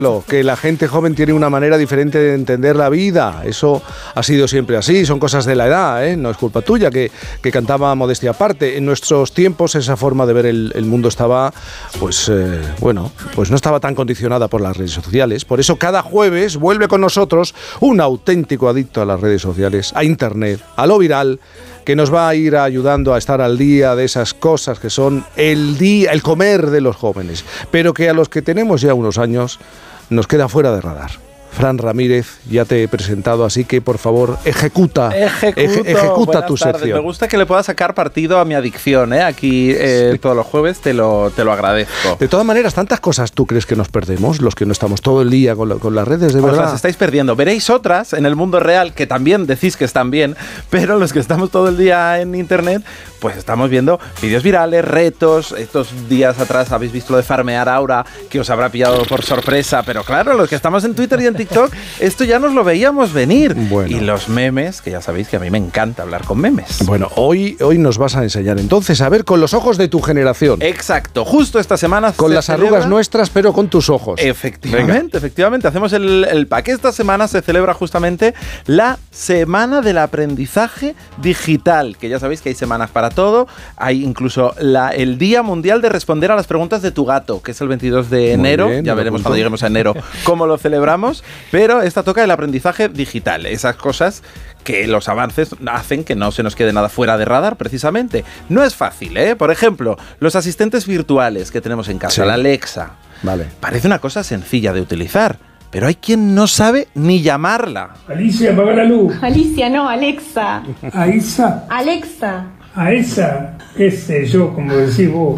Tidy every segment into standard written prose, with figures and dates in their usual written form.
que la gente joven tiene una manera diferente de entender la vida. Eso ha sido siempre así, son cosas de la edad, ¿eh? No es culpa tuya, que cantaba modestia aparte. En nuestros tiempos esa forma de ver el mundo estaba, pues no estaba tan condicionada por las redes sociales. Por eso cada jueves vuelve con nosotros un auténtico adicto a las redes sociales, a internet, a lo viral, que nos va a ir ayudando a estar al día de esas cosas que son el comer de los jóvenes, pero que a los que tenemos ya unos años nos queda fuera de radar. Fran Ramírez, ya te he presentado, así que por favor, ejecuta tu sección. Me gusta que le pueda sacar partido a mi adicción, ¿eh? Aquí todos los jueves te lo agradezco. De todas maneras, tantas cosas tú crees que nos perdemos, los que no estamos todo el día con las redes, de verdad. Las estáis perdiendo. Veréis otras en el mundo real que también decís que están bien, pero los que estamos todo el día en internet, pues estamos viendo vídeos virales, retos. Estos días atrás habéis visto lo de farmear Aura, que os habrá pillado por sorpresa, pero claro, los que estamos en Twitter y en TikTok, esto ya nos lo veíamos venir. Bueno. Y los memes, que ya sabéis que a mí me encanta hablar con memes. Bueno, hoy nos vas a enseñar entonces a ver con los ojos de tu generación. Exacto, justo esta semana con las arrugas nuestras, pero con tus ojos. Efectivamente, hacemos el pack. Esta semana se celebra justamente la Semana del Aprendizaje Digital, que ya sabéis que hay semanas para todo. Hay incluso el Día Mundial de Responder a las Preguntas de tu gato, que es el 22 de enero. Bien, ya veremos cuando lleguemos a enero cómo lo celebramos. Pero esta toca el aprendizaje digital, esas cosas que los avances hacen que no se nos quede nada fuera de radar, precisamente. No es fácil, ¿eh? Por ejemplo, los asistentes virtuales que tenemos en casa, la Alexa. Vale. Parece una cosa sencilla de utilizar, pero hay quien no sabe ni llamarla. Alicia, apaga la luz. Alicia, no, Alexa. Aisa. Alexa. A esa, qué sé yo, como decís vos.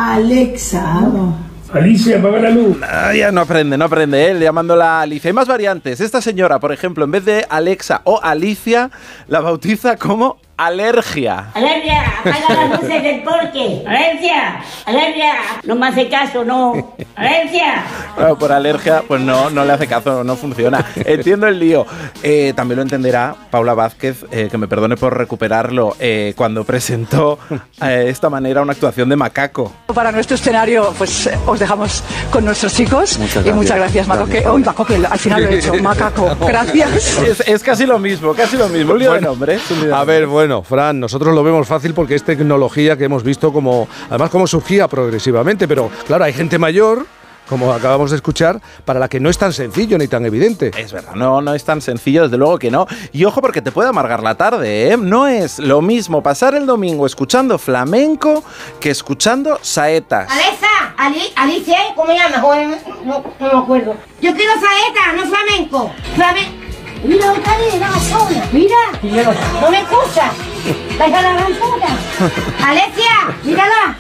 Alexa. Alicia, apaga la luz. Ya no aprende él llamándola Alicia. Hay más variantes. Esta señora, por ejemplo, en vez de Alexa o Alicia, la bautiza como alergia. Alergia, apaga las luces del porche. Alergia, no me hace caso, no. Alergia. Claro, por alergia, pues no le hace caso, no funciona. Entiendo el lío. También lo entenderá Paula Vázquez, que me perdone por recuperarlo, cuando presentó de esta manera una actuación de Macaco. Para nuestro escenario, pues os dejamos con nuestros chicos. Muchas gracias, Macaco. Macaco, que al final lo he hecho. Macaco, gracias. Es casi lo mismo. Un lío de nombre. A ver, bueno, Fran, nosotros lo vemos fácil porque es tecnología que hemos visto como surgía progresivamente, pero claro, hay gente mayor, como acabamos de escuchar, para la que no es tan sencillo ni tan evidente. Es verdad, no es tan sencillo, desde luego que no. Y ojo, porque te puede amargar la tarde, ¿eh? No es lo mismo pasar el domingo escuchando flamenco que escuchando saetas. Alexa, Alicia, ¿cómo llamas? No me acuerdo. Yo quiero saeta, no flamenco. Mira, otra vez, la sola. Mira, no me escucha. Deja la gran puta. Alecia, mírala.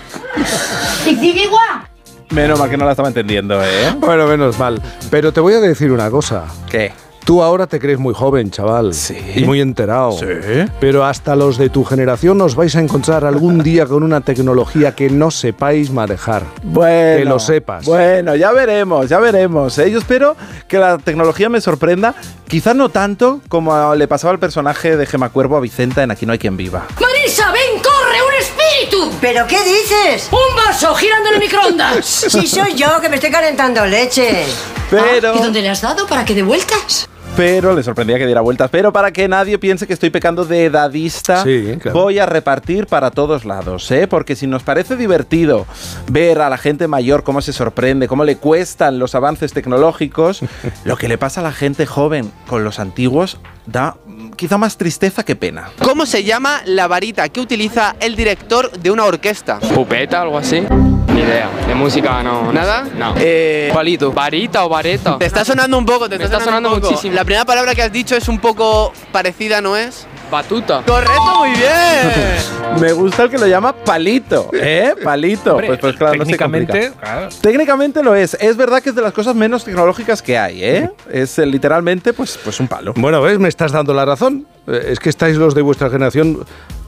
Sigue igual. Menos mal que no la estaba entendiendo, ¿eh? Bueno, menos mal. Pero te voy a decir una cosa. ¿Qué? Tú ahora te crees muy joven, chaval. Sí. Y muy enterado. Sí. Pero hasta los de tu generación os vais a encontrar algún día con una tecnología que no sepáis manejar. Bueno. Que lo sepas. Bueno, ya veremos. Yo espero que la tecnología me sorprenda. Quizás no tanto como le pasaba al personaje de Gemma Cuervo a Vicenta en Aquí no hay quien viva. ¡Marisa, ven, corre! ¡Un espíritu! ¿Pero qué dices? ¡Un vaso girando en el microondas! Sí, soy yo, que me estoy calentando leche. Pero... ¿Y dónde le has dado para que dé vueltas? Pero le sorprendía que diera vueltas. Pero para que nadie piense que estoy pecando de edadista, sí, claro, voy a repartir para todos lados, ¿eh? Porque si nos parece divertido ver a la gente mayor cómo se sorprende, cómo le cuestan los avances tecnológicos, lo que le pasa a la gente joven con los antiguos da quizá más tristeza que pena. ¿Cómo se llama la varita que utiliza el director de una orquesta? ¿Pupeta, algo así? Ni idea. De música no. ¿Nada? No. Palito. ¿Varita o vareta? Te está sonando un poco, Me está sonando muchísimo. La primera palabra que has dicho es un poco parecida, ¿no es? Batuta. ¡Correcto, muy bien! Me gusta el que lo llama palito, ¿eh? Palito. Hombre, pues claro, técnicamente, no se claro. Técnicamente lo es. Es verdad que es de las cosas menos tecnológicas que hay, ¿eh? Es literalmente, pues un palo. Bueno, ¿ves? Me estás dando la razón. Es que estáis los de vuestra generación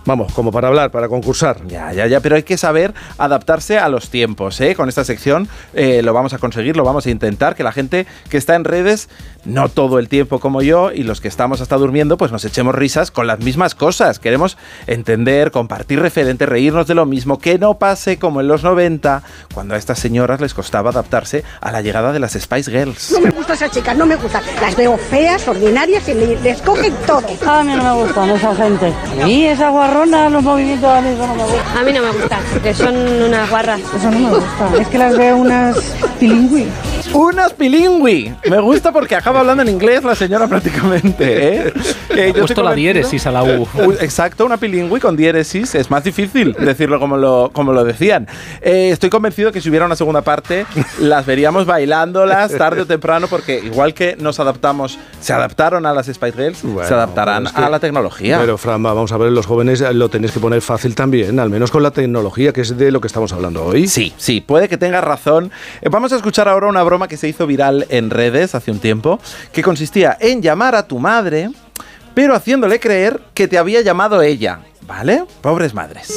Vamos, como para hablar, para concursar. Ya, pero hay que saber adaptarse a los tiempos, ¿eh? Con esta sección lo vamos a conseguir, lo vamos a intentar, que la gente que está en redes, no todo el tiempo como yo, y los que estamos hasta durmiendo, pues nos echemos risas con las mismas cosas. Queremos entender, compartir referentes, reírnos de lo mismo, que no pase como en los 90, cuando a estas señoras les costaba adaptarse a la llegada de las Spice Girls. No me gusta esa chica, no me gusta. Las veo feas, ordinarias y les cogen todo. A mí no me gustan esa gente. A mí esa guarrona, los movimientos a mí eso no me gusta. A mí no me gusta, porque son unas guarras. Eso no me gusta, es que las veo unas pilingüi. ¡Unas pilingüi! Me gusta porque acaba hablando en inglés la señora prácticamente, ¿eh? He puesto la diéresis a la U. Exacto, una pilingüi con diéresis. Es más difícil decirlo como lo decían. Estoy convencido que si hubiera una segunda parte, las veríamos bailándolas tarde o temprano, porque igual que se adaptaron a las Spice Girls, bueno, se adaptarán a la tecnología. Pero, Fran, vamos a ver, los jóvenes lo tenéis que poner fácil también, al menos con la tecnología, que es de lo que estamos hablando hoy. Sí, puede que tengas razón. Vamos a escuchar ahora una broma que se hizo viral en redes hace un tiempo, que consistía en llamar a tu madre, pero haciéndole creer que te había llamado ella, ¿vale? Pobres madres.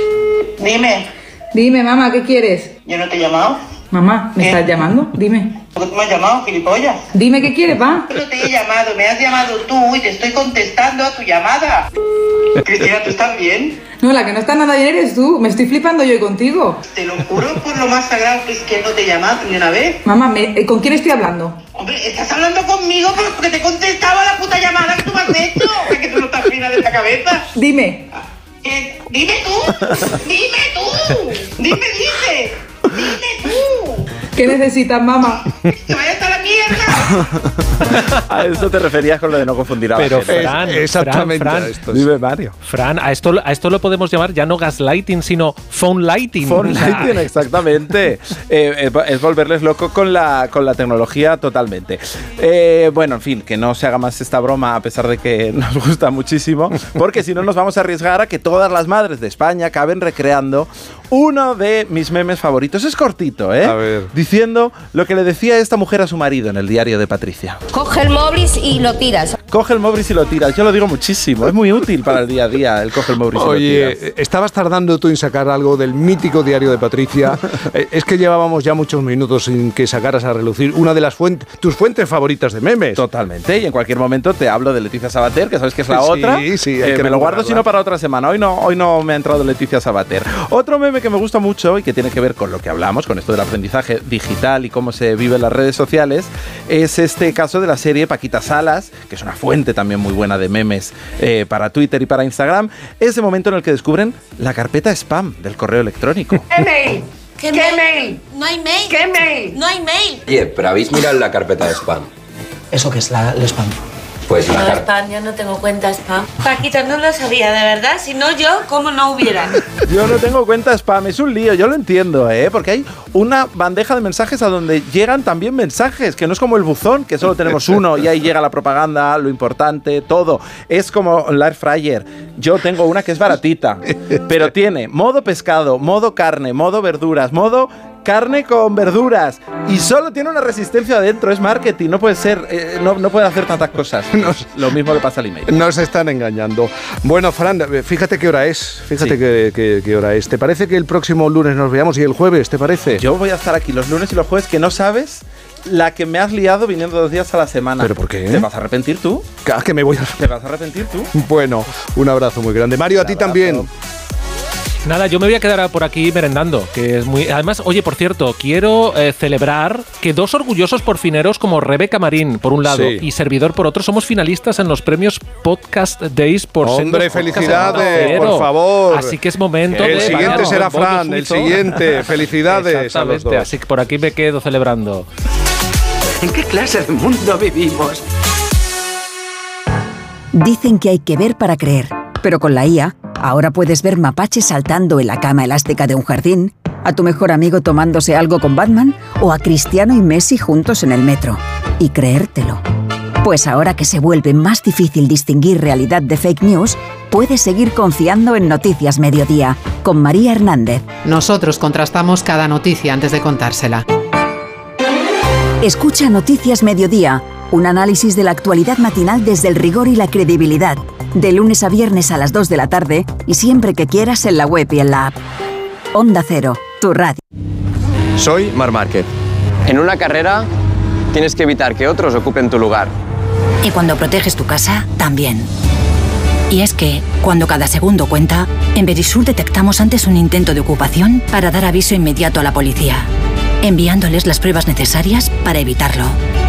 Dime, mamá, ¿qué quieres? Yo no te he llamado. Mamá, ¿me estás llamando? Dime. ¿Por qué tú me has llamado, gilipollas? Dime, ¿qué quieres, pa? Yo no te he llamado, me has llamado tú y te estoy contestando a tu llamada. Cristina, ¿tú estás bien? No, la que no está nada bien eres tú. Me estoy flipando yo contigo. Te lo juro por lo más sagrado que es que no te he llamado ni una vez. Mamá, ¿con quién estoy hablando? Hombre, estás hablando conmigo porque te contestaba la puta llamada que tú me has hecho. Es que tú no estás fina de la cabeza. Dime. Dime tú. Dime tú. ¿Qué necesitas, mamá? ¡Que vayas a la mierda! A eso te referías con lo de no confundir a la Pero gente. Fran, exactamente. Fran, Dime, Mario. Fran, a esto lo podemos llamar ya no gaslighting, sino phone lighting. Phone lighting, exactamente. Es volverles loco con la tecnología totalmente. Bueno, en fin, que no se haga más esta broma a pesar de que nos gusta muchísimo, porque si no nos vamos a arriesgar a que todas las madres de España acaben recreando uno de mis memes favoritos. Es cortito, ¿eh? A ver. Diciendo lo que le decía esta mujer a su marido en el diario de Patricia. Coge el móvil y lo tiras. Coge el móvil y lo tiras. Yo lo digo muchísimo. Es muy útil para el día a día el coge el móvil y lo tiras. Oye, estabas tardando tú en sacar algo del mítico diario de Patricia. Es que llevábamos ya muchos minutos sin que sacaras a relucir una de tus fuentes favoritas de memes. Totalmente. Y en cualquier momento te hablo de Leticia Sabater, que sabes que es la otra. Sí, me lo guardo sino para otra semana. Hoy no me ha entrado Leticia Sabater. Otro meme que me gusta mucho y que tiene que ver con lo que hablamos, con esto del aprendizaje digital y cómo se vive en las redes sociales, es este caso de la serie Paquita Salas, que es una fuente también muy buena de memes para Twitter y para Instagram. Ese momento en el que descubren la carpeta spam del correo electrónico. ¿Qué mail? ¿Qué mail? No hay mail. ¿Qué mail? No hay mail. Oye, pero habéis mirado la carpeta de spam. ¿Eso qué es el spam? Pues No, spam, yo no tengo cuenta spam. Paquita, no lo sabía, de verdad. Si no yo, ¿cómo no hubiera? Yo no tengo cuenta spam, es un lío, yo lo entiendo, porque hay una bandeja de mensajes a donde llegan también mensajes, que no es como el buzón, que solo tenemos uno y ahí llega la propaganda, lo importante, todo. Es como la air fryer. Yo tengo una que es baratita, pero tiene modo pescado, modo carne, modo verduras, modo carne con verduras y solo tiene una resistencia adentro. Es marketing, no puede ser, no puede hacer tantas cosas. Lo mismo le pasa al email. Nos están engañando. Bueno, Fran, fíjate qué hora es. Fíjate qué hora es. ¿Te parece que el próximo lunes nos veamos y el jueves, te parece? Yo voy a estar aquí los lunes y los jueves, que no sabes la que me has liado viniendo 2 días a la semana. ¿Pero por qué? ¿Te vas a arrepentir tú? ¿Que me voy a... ¿Te vas a arrepentir tú? Bueno, un abrazo muy grande. Mario, a ti también. Nada, yo me voy a quedar por aquí merendando, que es muy... Además, oye, por cierto, quiero celebrar que 2 orgullosos porfineros como Rebeca Marín, por un lado, y Servidor, por otro, somos finalistas en los premios Podcast Days por ¡Hombre, felicidades, por favor! Así que es momento el siguiente será Fran, el siguiente. Felicidades a los dos. Así que por aquí me quedo celebrando. ¿En qué clase de mundo vivimos? Dicen que hay que ver para creer, pero con la IA, ahora puedes ver mapaches saltando en la cama elástica de un jardín, a tu mejor amigo tomándose algo con Batman o a Cristiano y Messi juntos en el metro. Y creértelo. Pues ahora que se vuelve más difícil distinguir realidad de fake news, puedes seguir confiando en Noticias Mediodía, con María Hernández. Nosotros contrastamos cada noticia antes de contársela. Escucha Noticias Mediodía, Un análisis de la actualidad matinal desde el rigor y la credibilidad. De lunes a viernes a las 2 de la tarde y siempre que quieras en la web y en la app. Onda Cero, tu radio. Soy Marc Márquez. En una carrera tienes que evitar que otros ocupen tu lugar. Y cuando proteges tu casa, también. Y es que, cuando cada segundo cuenta, en Verisur detectamos antes un intento de ocupación para dar aviso inmediato a la policía, enviándoles las pruebas necesarias para evitarlo.